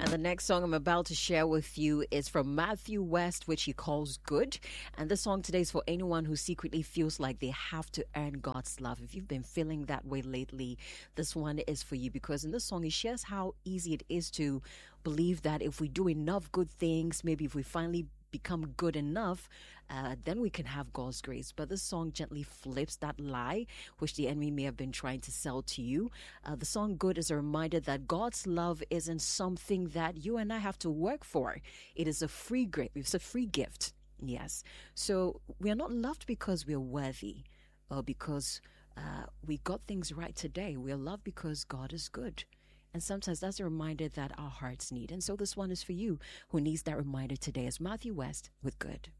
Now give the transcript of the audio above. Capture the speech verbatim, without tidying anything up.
The next song I'm about to share with you is from Matthew West, which he calls Good. And this song today is for anyone who secretly feels like they have to earn God's love. If you've been feeling that way lately, this one is for you, because in this song he shares how easy it is to believe that if we do enough good things, maybe if we finally become good enough, uh, then we can have God's grace. But this song gently flips that lie, which the enemy may have been trying to sell to you. Uh, the song Good is a reminder that God's love isn't something that you and I have to work for. It is a free gift. It's a free gift. Yes. So we are not loved because we are worthy or because uh, we got things right today. We are loved because God is good. And sometimes that's a reminder that our hearts need. And so this one is for you who needs that reminder today. It's Matthew West with Good.